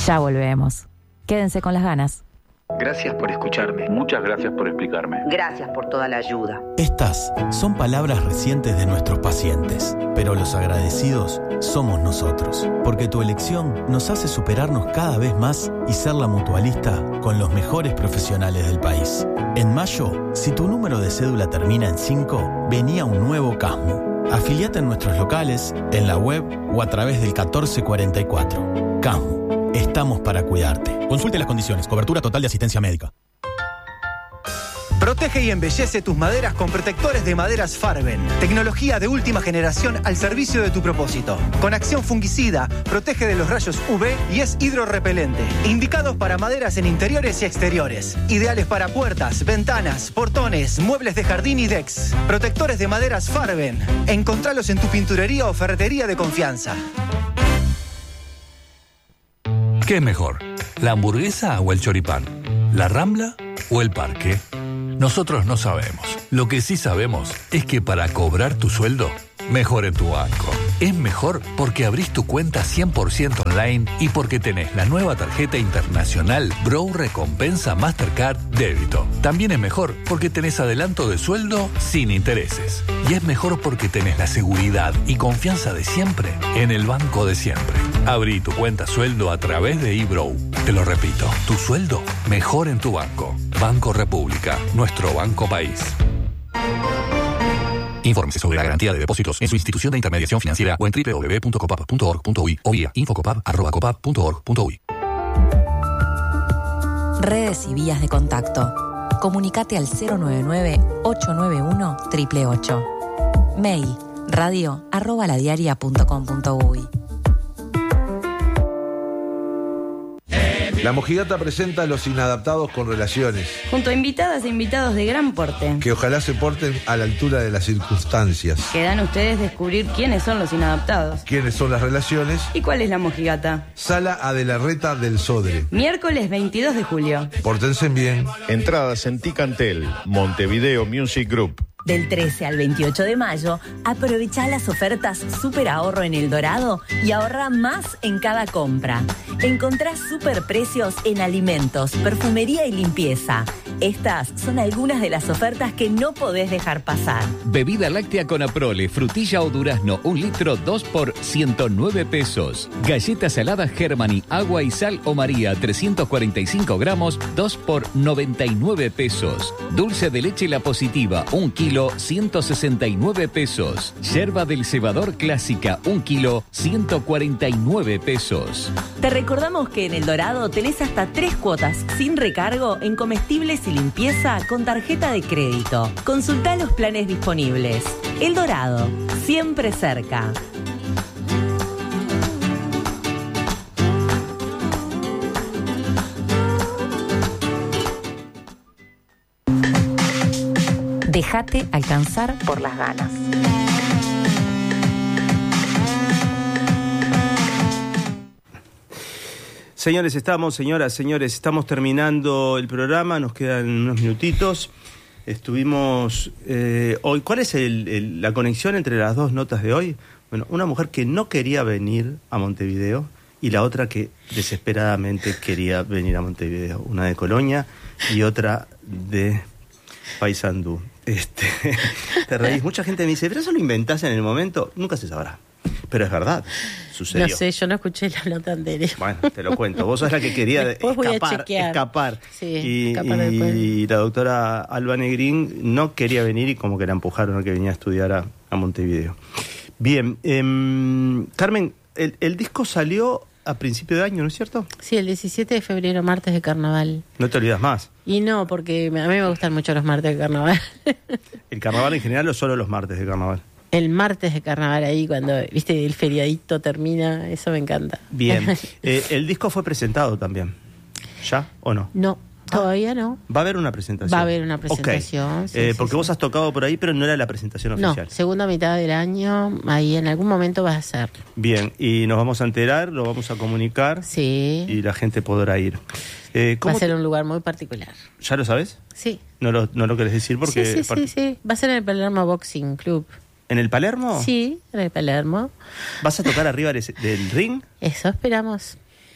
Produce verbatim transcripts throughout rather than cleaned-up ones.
Ya volvemos. Quédense con las ganas. Gracias por escucharme. Muchas gracias por explicarme. Gracias por toda la ayuda. Estas son palabras recientes de nuestros pacientes, pero los agradecidos somos nosotros, porque tu elección nos hace superarnos cada vez más y ser la mutualista con los mejores profesionales del país. En mayo, si tu número de cédula termina en cinco, venía un nuevo CASMU. Afiliate en nuestros locales, en la web o a través del catorce cuarenta y cuatro. CASMU. Estamos para cuidarte. Consulte las condiciones. Cobertura total de asistencia médica. Protege y embellece tus maderas con protectores de maderas Farben. Tecnología de última generación al servicio de tu propósito. Con acción fungicida, protege de los rayos U V y es hidrorrepelente. Indicados para maderas en interiores y exteriores. Ideales para puertas, ventanas, portones, muebles de jardín y decks. Protectores de maderas Farben. Encontralos en tu pinturería o ferretería de confianza. ¿Qué es mejor? ¿La hamburguesa o el choripán? ¿La Rambla o el parque? Nosotros no sabemos. Lo que sí sabemos es que para cobrar tu sueldo, mejor en tu banco. Es mejor porque abrís tu cuenta cien por ciento online y porque tenés la nueva tarjeta internacional Brow Recompensa Mastercard Débito. También es mejor porque tenés adelanto de sueldo sin intereses. Y es mejor porque tenés la seguridad y confianza de siempre en el banco de siempre. Abrí tu cuenta sueldo a través de eBrow. Te lo repito, tu sueldo mejor en tu banco. Banco República, nuestro banco país. Infórmese sobre la garantía de depósitos en su institución de intermediación financiera o en doble u doble u doble u punto copap punto org punto uy o vía infocopap arroba copap punto org punto uy. Redes y vías de contacto. Comunicate al cero nueve nueve, ocho nueve uno, ocho ocho ocho. Mail radio arroba ladiaria punto com punto uy. La Mojigata presenta a Los Inadaptados con Relaciones, junto a invitadas e invitados de gran porte, que ojalá se porten a la altura de las circunstancias. Quedan ustedes descubrir quiénes son los inadaptados, quiénes son las relaciones y cuál es la mojigata. Sala Adelarreta del Sodre, miércoles veintidós de julio. Pórtense bien. Entradas en Ticantel, Montevideo Music Group. Del trece al veintiocho de mayo, aprovecha las ofertas Super Ahorro en El Dorado y ahorra más en cada compra. Encontrá super precios en alimentos, perfumería y limpieza. Estas son algunas de las ofertas que no podés dejar pasar. Bebida láctea con Aprole, frutilla o durazno, un litro, dos por ciento nueve pesos. Galletas saladas Germany, agua y sal o María, trescientos cuarenta y cinco gramos, dos por noventa y nueve pesos. Dulce de leche La Positiva, un kilo, ciento sesenta y nueve pesos. Yerba del cebador clásica, un kilo, ciento cuarenta y nueve pesos. Te recordamos que en El Dorado tenés hasta tres cuotas sin recargo en comestibles y limpieza con tarjeta de crédito. Consultá los planes disponibles. El Dorado, siempre cerca. Déjate alcanzar por las ganas. Señores, estamos, señoras, señores, estamos terminando el programa, nos quedan unos minutitos. Estuvimos eh, hoy, ¿cuál es el, el, la conexión entre las dos notas de hoy? Bueno, una mujer que no quería venir a Montevideo y la otra que desesperadamente quería venir a Montevideo. Una de Colonia y otra de Paysandú. Este, te reís. Mucha gente me dice, ¿pero eso lo inventás en el momento? Nunca se sabrá. Pero es verdad, sucedió. No sé, yo no escuché la nota anterior. Bueno, te lo cuento. Vos sos la que quería escapar, escapar. Sí, y, escapar y la doctora Alba Negrín no quería venir y como que la empujaron a que venía a estudiar a, a Montevideo. Bien, eh, Carmen, el, el disco salió a principio de año, ¿no es cierto? Sí, el diecisiete de febrero, martes de carnaval. No te olvidas más. Y no, porque a mí me gustan mucho los martes de carnaval. ¿El carnaval en general o solo los martes de carnaval? El martes de carnaval ahí, cuando, viste, el feriadito termina, eso me encanta. Bien. Eh, el disco fue presentado también. ¿Ya o no? No, todavía no. Va a haber una presentación. Va a haber una presentación. Okay. Sí, eh, sí, porque sí. vos has tocado por ahí, pero no era la presentación oficial. No, segunda mitad del año, ahí en algún momento vas a ser. Bien, y nos vamos a enterar, lo vamos a comunicar. Sí. Y la gente podrá ir. Eh, Va a ser un lugar muy particular. ¿Ya lo sabes? Sí. No lo, no lo querés decir porque... Sí, sí, part... sí, sí. Va a ser en el Palermo Boxing Club. ¿En el Palermo? Sí, en el Palermo. ¿Vas a tocar arriba del ring? Eso esperamos.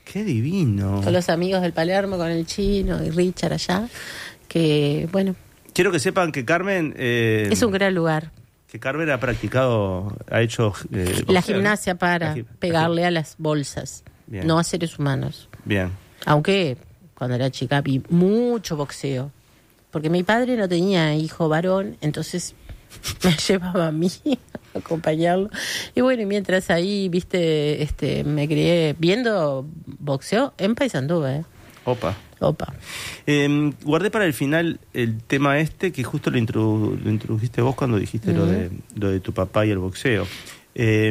Qué divino. Con los amigos del Palermo, con el Chino y Richard allá, que bueno. Quiero que sepan que Carmen... Eh, es un gran lugar. Que Carmen ha practicado, ha hecho... Eh, boxeo, la gimnasia para la, pegarle la, a las bolsas, bien. No a seres humanos. Bien. Aunque cuando era chica vi mucho boxeo, porque mi padre no tenía hijo varón, entonces me llevaba a mí a acompañarlo. Y bueno, mientras ahí, viste, este, me crié viendo boxeo en Paysandú, ¿eh? Opa. Opa. Eh, guardé para el final el tema este, que justo lo, introdu- lo introdujiste vos cuando dijiste uh-huh. lo de lo de tu papá y el boxeo. Eh,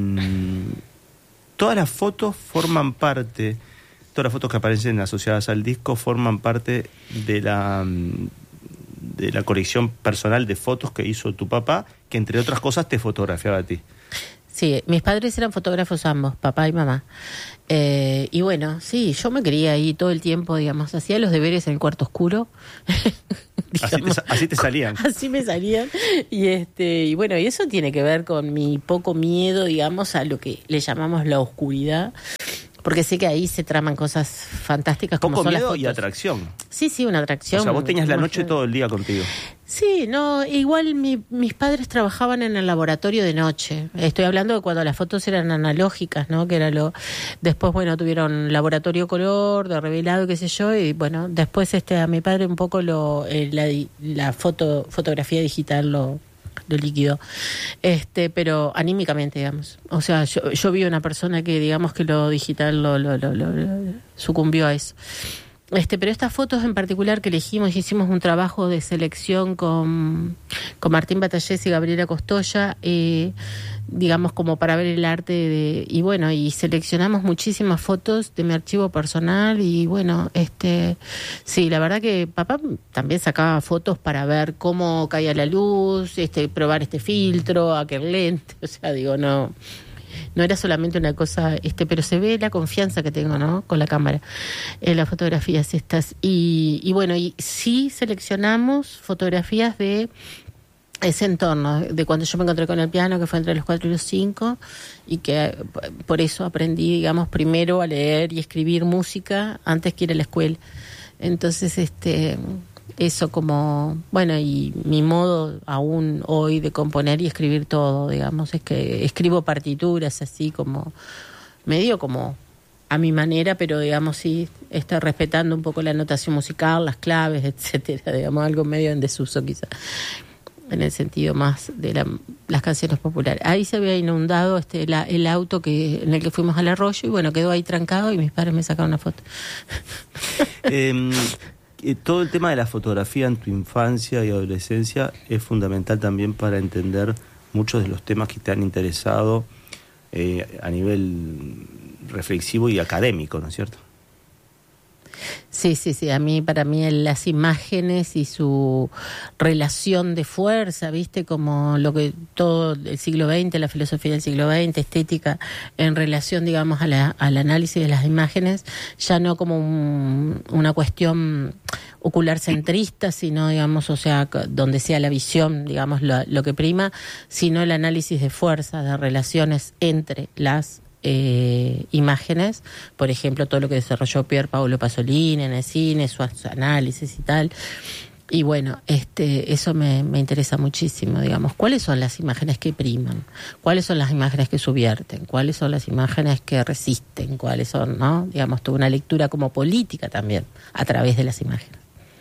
todas las fotos forman parte, todas las fotos que aparecen asociadas al disco forman parte de la de la colección personal de fotos que hizo tu papá, que entre otras cosas te fotografiaba a ti. Sí, mis padres eran fotógrafos ambos, papá y mamá. Eh, y bueno, sí, yo me crié ahí todo el tiempo, digamos, hacía los deberes en el cuarto oscuro. así, te, así te salían. Así me salían. Y este, y bueno, y eso tiene que ver con mi poco miedo, digamos, a lo que le llamamos la oscuridad. Porque sé que ahí se traman cosas fantásticas como poco son miedo las fotos. Y atracción. Sí, sí, una atracción. O sea, vos tenías la noche todo el día contigo. Sí, no, igual mi, mis padres trabajaban en el laboratorio de noche. Estoy hablando de cuando las fotos eran analógicas, ¿no? Que era lo. Después, bueno, tuvieron laboratorio color, de revelado, qué sé yo, y bueno, después este a mi padre un poco lo eh, la, la foto fotografía digital lo lo líquido, este, pero anímicamente, digamos. O sea, yo, yo vi una persona que, digamos, que lo digital lo, lo, lo, lo, lo sucumbió a eso. Este, pero estas fotos en particular que elegimos, hicimos un trabajo de selección con, con Martín Batallés y Gabriela Costoya, eh, digamos como para ver el arte de, y bueno, y seleccionamos muchísimas fotos de mi archivo personal y bueno, este, sí, la verdad que papá también sacaba fotos para ver cómo caía la luz, este, probar este filtro, aquel lente, o sea, digo, no... No era solamente una cosa, este, pero se ve la confianza que tengo, ¿no? Con la cámara, en las fotografías estas. Y, y bueno, y sí seleccionamos fotografías de ese entorno, de cuando yo me encontré con el piano, que fue entre los cuatro y los cinco, y que por eso aprendí, digamos, primero a leer y escribir música antes que ir a la escuela. Entonces, este... eso como, bueno, y mi modo aún hoy de componer y escribir todo, digamos, es que escribo partituras así como, medio como a mi manera, pero digamos sí, está respetando un poco la notación musical, las claves, etcétera, digamos, algo medio en desuso quizá, en el sentido más de la, las canciones populares. Ahí se había inundado este la, el auto que en el que fuimos al arroyo y bueno, quedó ahí trancado y mis padres me sacaron una foto. eh, Todo el tema de la fotografía en tu infancia y adolescencia es fundamental también para entender muchos de los temas que te han interesado eh, a nivel reflexivo y académico, ¿no es cierto? Sí, sí, sí. A mí, para mí, las imágenes y su relación de fuerza, ¿viste? Como lo que todo el siglo veinte, la filosofía del siglo veinte, estética, en relación, digamos, a la, al análisis de las imágenes, ya no como un, una cuestión ocular centrista, sino, digamos, o sea, donde sea la visión, digamos, lo, lo que prima, sino el análisis de fuerza, de relaciones entre las Eh, imágenes, por ejemplo, todo lo que desarrolló Pier Paolo Pasolini en el cine, su, su análisis y tal. Y bueno, este, eso me, me interesa muchísimo, digamos. ¿Cuáles son las imágenes que priman? ¿Cuáles son las imágenes que subvierten? ¿Cuáles son las imágenes que resisten? ¿Cuáles son, no? Digamos, tuve una lectura como política también, a través de las imágenes.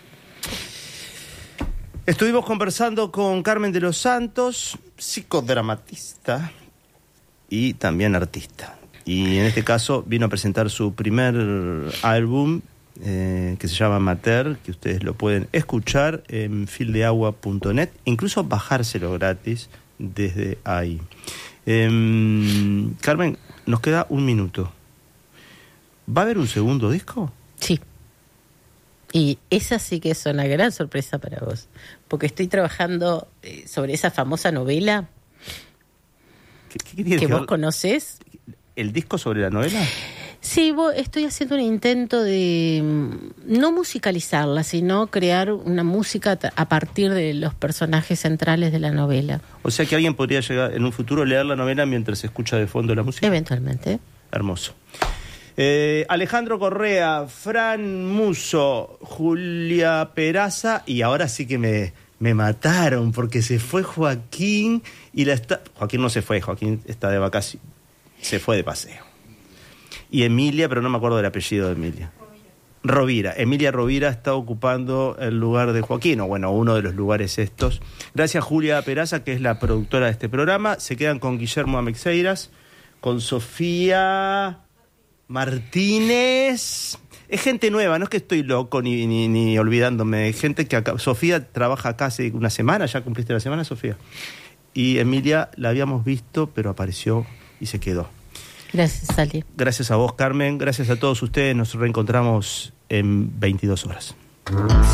Estuvimos conversando con Carmen de los Santos, psicodramatista y también artista. Y en este caso vino a presentar su primer álbum eh, que se llama Mater, que ustedes lo pueden escuchar en fil de agua punto net, incluso bajárselo gratis desde ahí. Eh, Carmen, nos queda un minuto. ¿Va a haber un segundo disco? Sí. Y esa sí que es una gran sorpresa para vos, porque estoy trabajando eh, sobre esa famosa novela ¿Qué, qué que vos conocés. ¿El disco sobre la novela? Sí, vos, estoy haciendo un intento de no musicalizarla, sino crear una música a partir de los personajes centrales de la novela. O sea que alguien podría llegar en un futuro leer la novela mientras se escucha de fondo la música. Eventualmente. Hermoso. Eh, Alejandro Correa, Fran Muso, Julia Peraza, y ahora sí que me, me mataron porque se fue Joaquín y la está... Joaquín no se fue, Joaquín está de vacaciones, se fue de paseo. Y Emilia, pero no me acuerdo del apellido de Emilia. Rovira, Emilia Rovira está ocupando el lugar de Joaquín, o bueno, uno de los lugares estos. Gracias Julia Peraza, que es la productora de este programa. Se quedan con Guillermo Amexeiras, con Sofía Martínez. Es gente nueva, no es que estoy loco ni, ni, ni olvidándome. Es gente que acá... Sofía trabaja acá hace una semana, ¿ya cumpliste la semana, Sofía? Y Emilia la habíamos visto, pero apareció y se quedó. Gracias, Ali. Gracias a vos, Carmen. Gracias a todos ustedes. Nos reencontramos en veintidós horas.